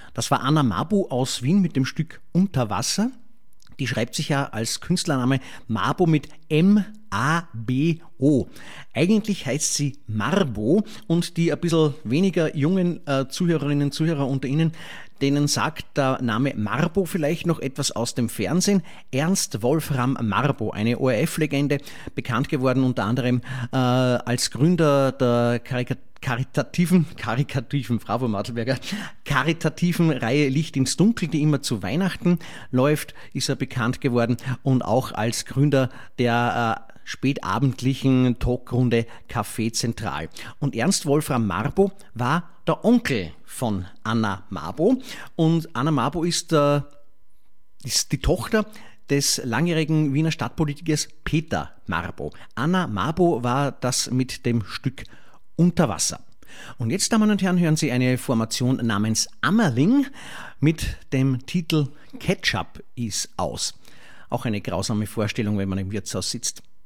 Das war Anna Mabo aus Wien mit dem Stück Unter Wasser. Die schreibt sich ja als Künstlername Mabo mit M-A-B-O. Eigentlich heißt sie Marbo und die ein bisschen weniger jungen Zuhörerinnen und Zuhörer unter Ihnen, denen sagt der Name Marbo vielleicht noch etwas aus dem Fernsehen. Ernst Wolfram Marbo, eine ORF-Legende, bekannt geworden unter anderem als Gründer der karitativen Reihe Licht ins Dunkel, die immer zu Weihnachten läuft, ist er bekannt geworden und auch als Gründer der spätabendlichen Talkrunde Café Zentral. Und Ernst Wolfram Marbo war der Onkel von Anna Mabo und Anna Mabo ist die Tochter des langjährigen Wiener Stadtpolitikers Peter Marbo. Anna Mabo war das mit dem Stück Unter Wasser. Und jetzt, Damen und Herren, hören Sie eine Formation namens Ammerling mit dem Titel Ketchup ist aus. Auch eine grausame Vorstellung, wenn man im Wirtshaus sitzt.